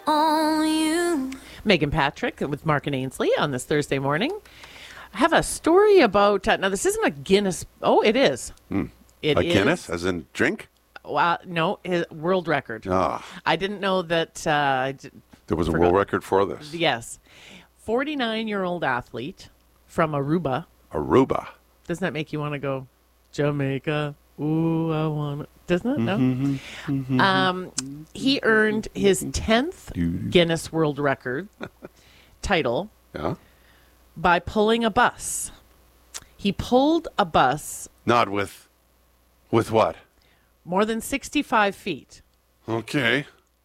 on you. Megan Patrick with Mark and Ainsley on this Thursday morning. I have a story about, now this isn't a Guinness, oh, it is. It A is. Guinness, as in drink? No, world record. Ah, I didn't know that. there was a Forgot. world record for this. Yes. 49-year-old athlete from Aruba. Aruba. Doesn't that make you want to go, Jamaica? Ooh, I want to. Doesn't it? No? He earned his 10th Guinness World Record title Yeah. by pulling a bus. He pulled a bus Not with what? more than 65 feet Okay.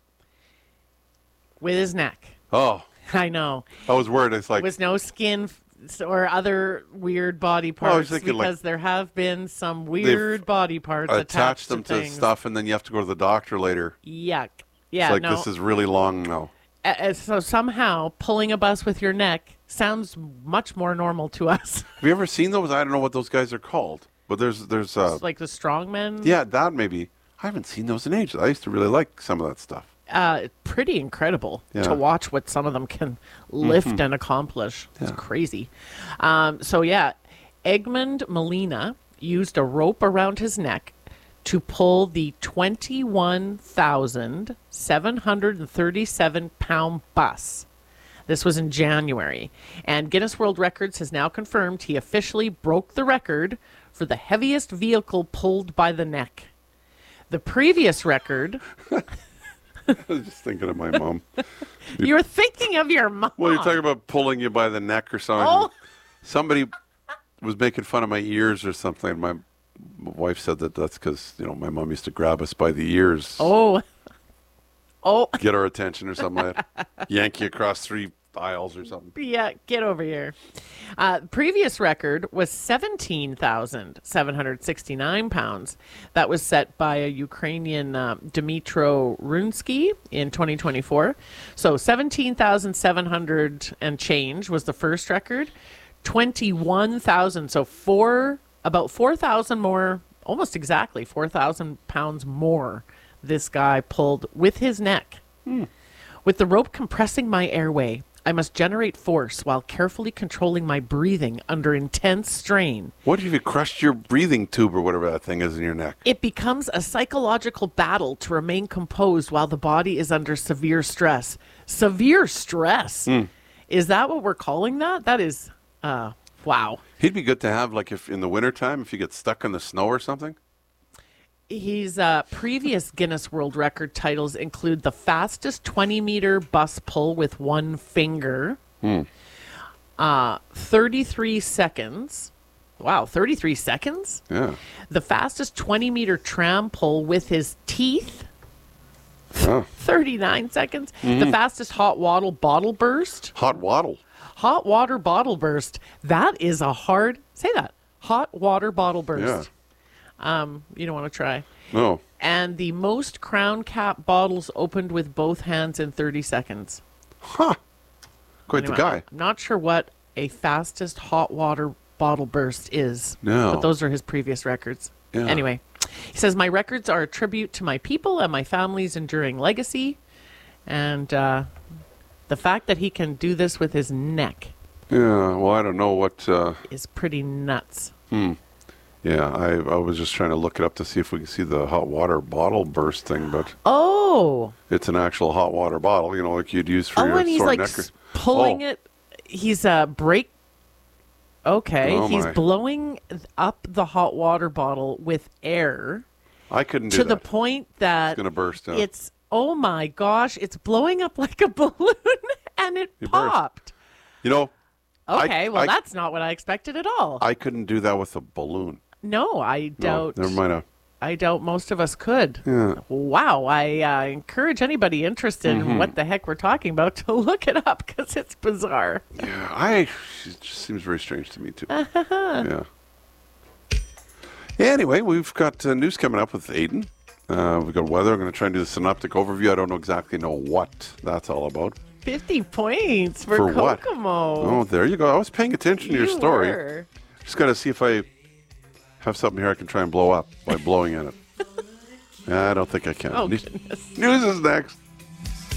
with his neck. Oh, I know. I was worried. It's like, With no skin or other weird body I was parts, thinking, because like, there have been some weird body parts attach attached them to to things. stuff, and then you have to go to the doctor later. Yuck. Yeah, It's like, no. this is really long now. So somehow pulling a bus with your neck sounds much more normal to us. Have you ever seen those? I don't know what those guys are called, but there's It's like the strongmen. yeah, that maybe. I haven't seen those in ages. I used to really like some of that stuff. Pretty incredible Yeah. to watch what some of them can lift and accomplish. It's Yeah. crazy. Egmond Molina used a rope around his neck to pull the 21,737 pound bus. This was in January. And Guinness World Records has now confirmed he officially broke the record for the heaviest vehicle pulled by the neck. The previous record, I was just thinking of my mom. you were thinking of your mom. Well, you're talking about pulling you by the neck or something. Oh. Somebody was making fun of my ears or something. And my wife said that that's because, my mom used to grab us by the ears, Oh. get our attention or something like that. Yank you across 3 aisles or something. Yeah, get over here. Previous record was 17,769 pounds. That was set by a Ukrainian Dmytro Runsky in 2024. So 17,700 and change was the first record. 21,000, so about 4,000 more, almost exactly 4,000 pounds more this guy pulled with his neck. With the rope compressing my airway, I must generate force while carefully controlling my breathing under intense strain. What if you crushed your breathing tube or whatever that thing is in your neck? It becomes a psychological battle to remain composed while the body is under severe stress. Severe stress? Is that what we're calling that? That is, wow. He'd be good to have, like, if in the wintertime, if you get stuck in the snow or something. His previous Guinness World Record titles include the fastest 20-meter bus pull with one finger, 33 seconds. Wow, 33 seconds? Yeah. The fastest 20-meter tram pull with his teeth, Oh. 39 seconds. The fastest hot water bottle burst. Hot waddle. Hot water bottle burst. That is a hard, say that, hot water bottle burst. You don't want to try. No. And the most Crown Cap bottles opened with both hands in 30 seconds. Huh. Quite Anyway, the guy. I'm not sure what a fastest hot water bottle burst is. No. But those are his previous records. Yeah. Anyway, he says, my records are a tribute to my people and my family's enduring legacy. And the fact that he can do this with his neck Yeah, well, I don't know what... is pretty nuts. Yeah, I was just trying to look it up to see if we can see the hot water bottle burst thing, but Oh. it's an actual hot water bottle, like you'd use for your And he's sore like neck. pulling Oh. it. He's Okay, Oh, he's my. blowing up the hot water bottle with air I couldn't do to that. the point that It's going to burst out. it's, oh my gosh, it's blowing up like a balloon and it burst. popped. Okay, well, I- that's not what I expected at all. I couldn't do that with a balloon. No, I doubt. No, never mind. I doubt most of us could. Yeah. Wow. I encourage anybody interested in what the heck we're talking about to look it up because it's bizarre. Yeah, it just seems very strange to me, too. Yeah. Anyway, we've got news coming up with Aiden. We've got weather. I'm going to try and do the synoptic overview. I don't exactly know what that's all about. 50 points for what? Kokomo. Oh, there you go. I was paying attention to your You story. were. Just got to see if I have something here I can try and blow up by blowing at it. I don't think I can. Oh, News goodness. is next.